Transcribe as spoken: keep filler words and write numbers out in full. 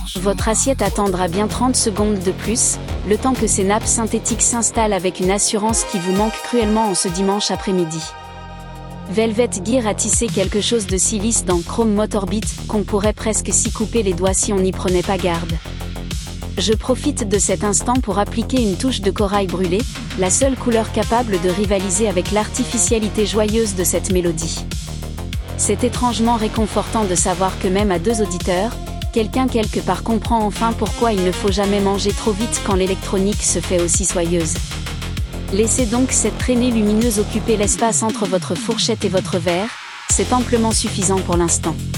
Votre assiette attendra bien trente secondes de plus, le temps que ces nappes synthétiques s'installent avec une assurance qui vous manque cruellement en ce dimanche après-midi. Velvet Gear a tissé quelque chose de si lisse dans Chrome Motorbit qu'on pourrait presque s'y couper les doigts si on n'y prenait pas garde. Je profite de cet instant pour appliquer une touche de corail brûlé, la seule couleur capable de rivaliser avec l'artificialité joyeuse de cette mélodie. C'est étrangement réconfortant de savoir que même à deux auditeurs, quelqu'un quelque part comprend enfin pourquoi il ne faut jamais manger trop vite quand l'électronique se fait aussi soyeuse. Laissez donc cette traînée lumineuse occuper l'espace entre votre fourchette et votre verre, c'est amplement suffisant pour l'instant.